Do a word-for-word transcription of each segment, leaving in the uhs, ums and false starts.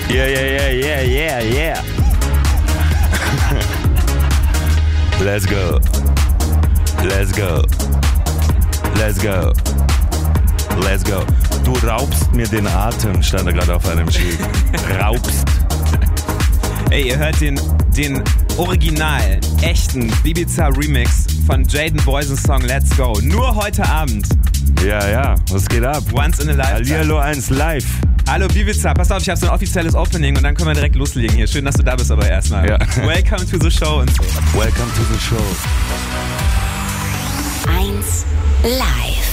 Yeah, yeah, yeah, yeah, yeah, yeah. Let's go. Let's go. Let's go. Let's go. Du raubst mir den Atem, stand da gerade auf einem Schild. Raubst. Ey, ihr hört den, den original, echten Ibiza-Remix von Jaden Boysens Song Let's Go. Nur heute Abend. Ja, ja, was geht ab? Once in a lifetime. Hallihallo eins live. Hallo Ibiza, pass auf, ich habe so ein offizielles Opening und dann können wir direkt loslegen hier. Schön, dass du da bist aber erstmal. Ja. Welcome to the show und so. Welcome to the show. eins live.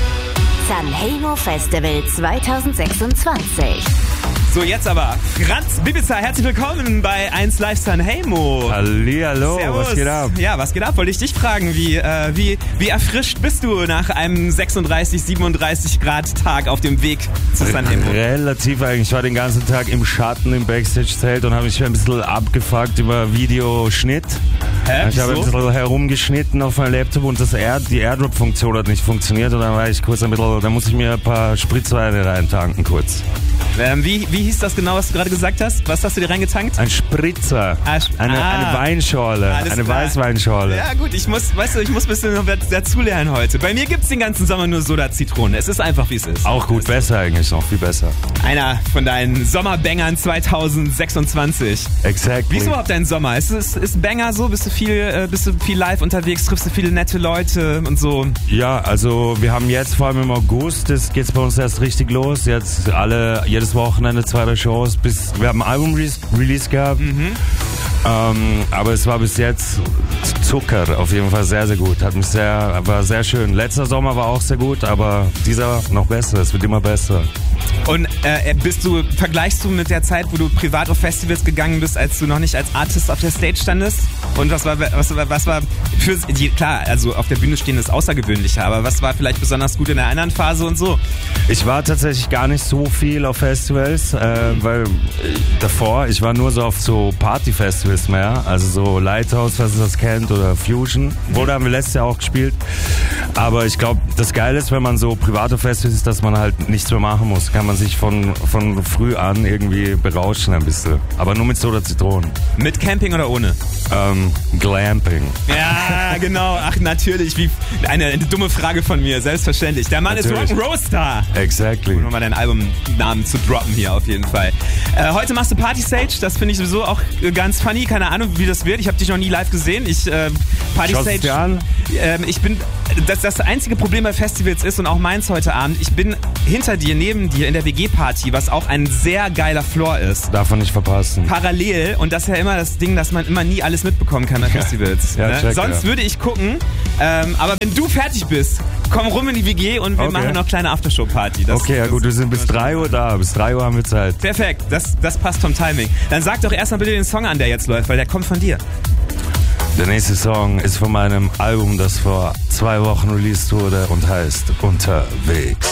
Sanremo Festival zwanzig sechsundzwanzig. So, jetzt aber. Franz Bibiza, herzlich willkommen bei eins Live Sanremo. Hallihallo, Servus. Was geht ab? Ja, was geht ab? Wollte ich dich fragen, wie, äh, wie, wie erfrischt bist du nach einem sechsunddreißig, siebenunddreißig Grad Tag auf dem Weg zu Sanremo? Relativ eigentlich. Ich war den ganzen Tag im Schatten im Backstage-Zelt und habe mich ein bisschen abgefuckt über Videoschnitt. Hä? Ich habe ein bisschen herumgeschnitten auf meinem Laptop und das Air, die Airdrop-Funktion hat nicht funktioniert und dann war ich kurz ein bisschen, da muss ich mir ein paar Spritzweine reintanken kurz. Ähm, wie, wie hieß das genau, was du gerade gesagt hast? Was hast du dir reingetankt? Ein Spritzer. Ah, Sp- eine, ah. eine Weinschorle. Alles eine klar. Weißweinschorle. Ja gut, ich muss, weißt du, ich muss ein bisschen noch dazulernen heute. Bei mir gibt's den ganzen Sommer nur Soda-Zitrone. Es ist einfach, wie es ist. Auch gut, besser eigentlich noch, viel besser. Einer von deinen Sommerbangern zwanzig sechsundzwanzig. Exactly. Wie ist überhaupt dein Sommer? Ist, ist, ist Banger so? Bist du viel, äh, bist du viel live unterwegs? Triffst du viele nette Leute und so? Ja, also wir haben jetzt vor allem im August, das geht's bei uns erst richtig los. Jetzt alle, jedes Wochenende zwei, drei Shows. Bis, wir haben ein Album-Release gehabt. Mhm. Ähm, aber es war bis jetzt Zucker, auf jeden Fall sehr, sehr gut. Hat mich sehr, war sehr schön. Letzter Sommer war auch sehr gut, aber dieser noch besser. Es wird immer besser. Und äh, bist du, vergleichst du mit der Zeit, wo du privat auf Festivals gegangen bist, als du noch nicht als Artist auf der Stage standest? Und was war, was war, was war für, klar, also auf der Bühne stehen ist außergewöhnlicher, aber was war vielleicht besonders gut in der anderen Phase und so? Ich war tatsächlich gar nicht so viel auf Festivals, äh, weil davor, ich war nur so auf so Party-Festivals mehr, also so Lighthouse, falls ihr das kennt, oder Fusion. Wurde haben wir letztes Jahr auch gespielt. Aber ich glaube, das Geile ist, wenn man so private Festivals ist, dass man halt nichts mehr machen muss. Kann man sich von, von früh an irgendwie berauschen ein bisschen. Aber nur mit Soda Zitronen. Mit Camping oder ohne? Ähm, Glamping. Ja, genau. Ach, natürlich. Wie eine, eine dumme Frage von mir. Selbstverständlich. Der Mann Natürlich. ist Rock'n'Roll-Star. Exactly. Um nochmal deinen Albumnamen zu droppen hier auf jeden Fall. Äh, heute machst du Party Stage. Das finde ich sowieso auch äh, ganz funny. Keine Ahnung, wie das wird. Ich habe dich noch nie live gesehen. Ich, äh, Party Schaust du Stage. dir an? Äh, ich bin, das, das einzige Problem bei Festivals ist und auch meins heute Abend, ich bin hinter dir, neben dir in der W G-Party, was auch ein sehr geiler Floor ist. Darf man nicht verpassen. Parallel, und das ist ja immer das Ding, dass man immer nie alles mitbekommen kann bei Festivals. Ja, ne? check, Sonst ja. würde ich gucken, ähm, aber wenn du fertig bist, komm rum in die W G und wir Okay. machen noch kleine Aftershow-Party. Das- Okay, ja das- gut, wir sind bis drei Uhr da. Bis drei Uhr haben wir Zeit. Perfekt, das, das passt vom Timing. Dann sag doch erstmal bitte den Song an, der jetzt läuft, weil der kommt von dir. Der nächste Song ist von meinem Album, das vor zwei Wochen released wurde und heißt Unterwegs.